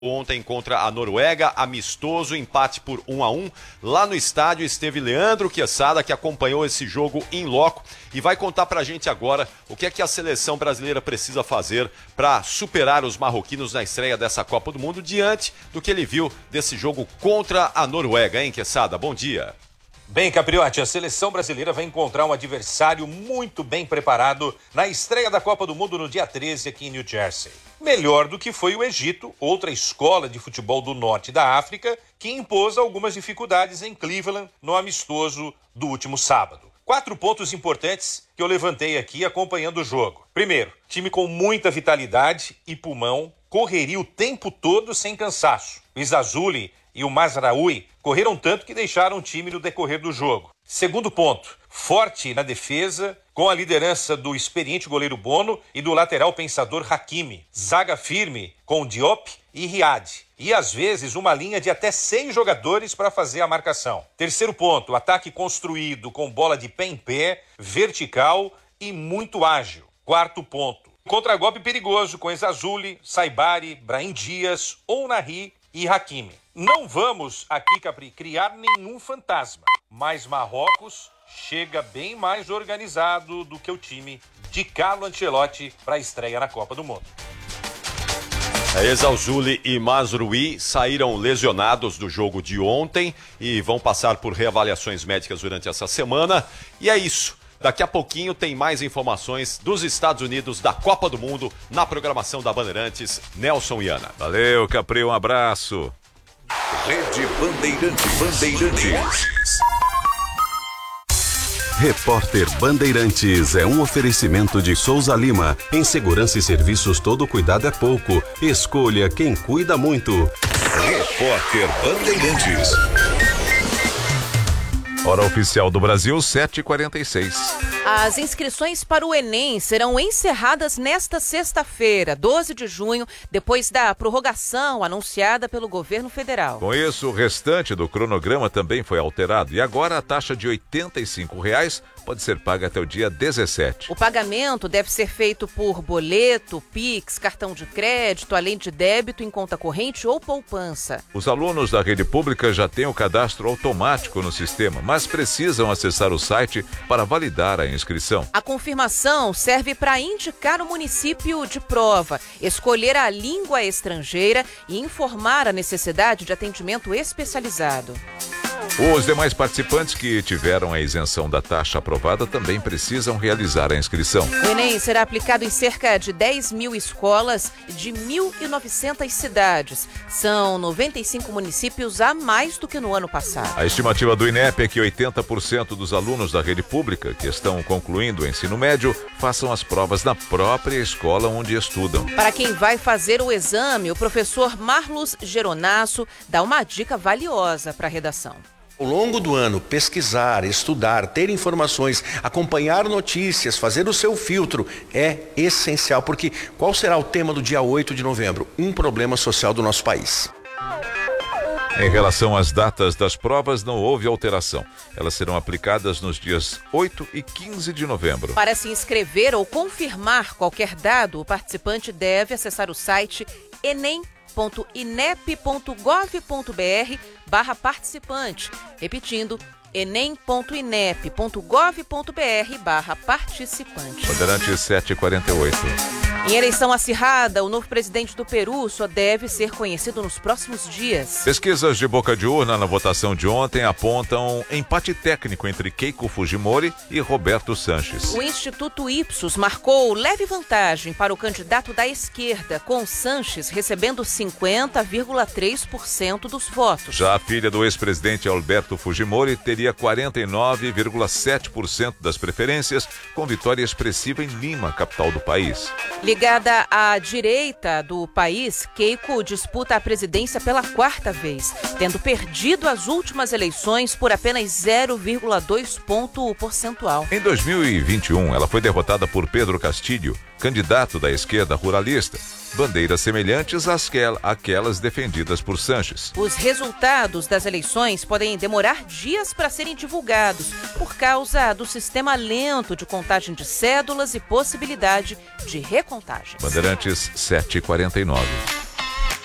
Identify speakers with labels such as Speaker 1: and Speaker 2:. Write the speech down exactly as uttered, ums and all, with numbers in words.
Speaker 1: Ontem contra a Noruega, amistoso, empate por um a um. Lá no estádio esteve Leandro Quesada, que acompanhou esse jogo em loco e vai contar pra gente agora o que é que a seleção brasileira precisa fazer para superar os marroquinos na estreia dessa Copa do Mundo, diante do que ele viu desse jogo contra a Noruega, hein, Quesada? Bom dia.
Speaker 2: Bem, Capriotti, a seleção brasileira vai encontrar um adversário muito bem preparado na estreia da Copa do Mundo no dia treze aqui em New Jersey. Melhor do que foi o Egito, outra escola de futebol do norte da África, que impôs algumas dificuldades em Cleveland no amistoso do último sábado. Quatro pontos importantes que eu levantei aqui acompanhando o jogo. Primeiro, time com muita vitalidade e pulmão, correria o tempo todo sem cansaço. O Izazuli e o Mazraoui correram tanto que deixaram o time no decorrer do jogo. Segundo ponto, forte na defesa, com a liderança do experiente goleiro Bono e do lateral pensador Hakimi. Zaga firme com Diop e Riad. E às vezes uma linha de até seis jogadores para fazer a marcação. Terceiro ponto, ataque construído com bola de pé em pé, vertical e muito ágil. Quarto ponto, contragolpe perigoso com Izazuli, Saibari, Brahim Dias, Ounahi e Hakimi. Não vamos aqui, Capri, criar nenhum fantasma, mas Marrocos chega bem mais organizado do que o time de Carlo Ancelotti para a estreia na Copa do Mundo.
Speaker 1: Izazuli e Mazraoui saíram lesionados do jogo de ontem e vão passar por reavaliações médicas durante essa semana. E é isso. Daqui a pouquinho tem mais informações dos Estados Unidos da Copa do Mundo na programação da Bandeirantes. Nelson e Ana.
Speaker 3: Valeu, Capri, um abraço.
Speaker 4: Rede Bandeirantes. Bandeirantes.
Speaker 5: Repórter Bandeirantes é um oferecimento de Souza Lima. Em segurança e serviços todo cuidado é pouco. Escolha quem cuida muito.
Speaker 4: Repórter Bandeirantes.
Speaker 3: Hora oficial do Brasil, sete e quarenta e seis.
Speaker 6: As inscrições para o Enem serão encerradas nesta sexta-feira, doze de junho, depois da prorrogação anunciada pelo governo federal.
Speaker 3: Com isso, o restante do cronograma também foi alterado e agora a taxa de oitenta e cinco reais pode ser paga até o dia dezessete.
Speaker 6: O pagamento deve ser feito por boleto, Pix, cartão de crédito, além de débito em conta corrente ou poupança.
Speaker 3: Os alunos da rede pública já têm o cadastro automático no sistema, mas precisam acessar o site para validar a inscrição.
Speaker 6: A confirmação serve para indicar o município de prova, escolher a língua estrangeira e informar a necessidade de atendimento especializado.
Speaker 3: Os demais participantes que tiveram a isenção da taxa aprovada também precisam realizar a inscrição.
Speaker 6: O Enem será aplicado em cerca de dez mil escolas de mil e novecentas cidades. São noventa e cinco municípios a mais do que no ano passado.
Speaker 3: A estimativa do INEP é que oitenta por cento dos alunos da rede pública que estão concluindo o ensino médio façam as provas na própria escola onde estudam.
Speaker 6: Para quem vai fazer o exame, o professor Marlos Geronasso dá uma dica valiosa para a redação.
Speaker 7: Ao longo do ano, pesquisar, estudar, ter informações, acompanhar notícias, fazer o seu filtro é essencial, porque qual será o tema do dia oito de novembro? Um problema social do nosso país.
Speaker 3: Em relação às datas das provas, não houve alteração. Elas serão aplicadas nos dias oito e quinze de novembro.
Speaker 6: Para se inscrever ou confirmar qualquer dado, o participante deve acessar o site enem ponto inep ponto gov ponto br barra participante. Repetindo, enem ponto inep ponto gov ponto br barra participante.
Speaker 3: Bandeirantes sete e quarenta e oito.
Speaker 6: Em eleição acirrada, o novo presidente do Peru só deve ser conhecido nos próximos dias.
Speaker 3: Pesquisas de boca de urna na votação de ontem apontam empate técnico entre Keiko Fujimori e Roberto Sanches.
Speaker 6: O Instituto Ipsos marcou leve vantagem para o candidato da esquerda, com Sanches recebendo cinquenta vírgula três por cento dos votos.
Speaker 3: Já a filha do ex-presidente Alberto Fujimori teria quarenta e nove vírgula sete por cento das preferências, com vitória expressiva em Lima, capital do país.
Speaker 6: Ligada à direita do país, Keiko disputa a presidência pela quarta vez, tendo perdido as últimas eleições por apenas zero vírgula dois ponto percentual.
Speaker 3: Em dois mil e vinte e um, ela foi derrotada por Pedro Castilho, candidato da esquerda ruralista. Bandeiras semelhantes àquelas defendidas por Sanches.
Speaker 6: Os resultados das eleições podem demorar dias para serem divulgados, por causa do sistema lento de contagem de cédulas e possibilidade de recontagem.
Speaker 3: Bandeirantes sete e quarenta e nove.